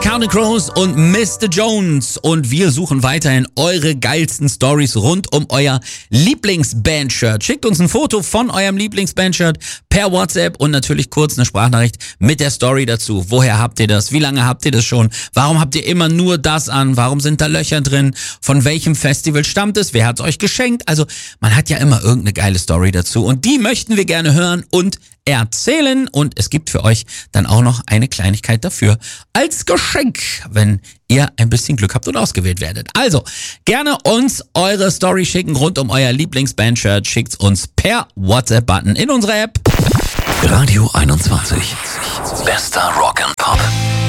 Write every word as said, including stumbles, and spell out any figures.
Counting Crows und Mister Jones und wir suchen weiterhin eure geilsten Stories rund um euer Lieblingsband-Shirt. Schickt uns ein Foto von eurem Lieblingsband-Shirt per WhatsApp und natürlich kurz eine Sprachnachricht mit der Story dazu. Woher habt ihr das? Wie lange habt ihr das schon? Warum habt ihr immer nur das an? Warum sind da Löcher drin? Von welchem Festival stammt es? Wer hat es euch geschenkt? Also man hat ja immer irgendeine geile Story dazu und die möchten wir gerne hören und erzählen und es gibt für euch dann auch noch eine Kleinigkeit dafür als Geschenk, wenn ihr ein bisschen Glück habt und ausgewählt werdet. Also, gerne uns eure Story schicken rund um euer Lieblingsband-Shirt. Schickt's uns per WhatsApp-Button in unsere App. Radio einundzwanzig. Bester Rock and Pop.